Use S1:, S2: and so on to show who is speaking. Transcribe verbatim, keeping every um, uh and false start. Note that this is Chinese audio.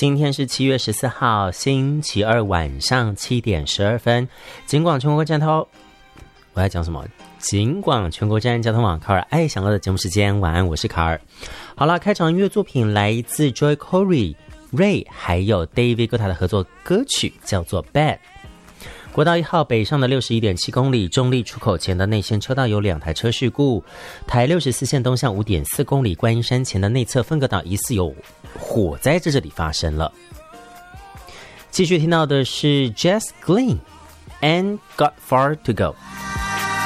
S1: 今天是七月十四号，星期二晚上七点十二分。警广全国站头，我要讲什么？警广全国站交通网卡尔爱享乐的节目时间，晚安，我是卡尔。好了，开场音乐作品来自 Joy Corey、Ray 还有 David Guetta 的合作歌曲，叫做 Bad。国道一号北上的 六十一点七公里，中立出口前的内线车道有两台车事故。台六十四线东向 五点四公里，观音山前的内侧分隔岛疑似有火灾在这里发生了。继续听到的是 Jess Glynn and Got Far to Go。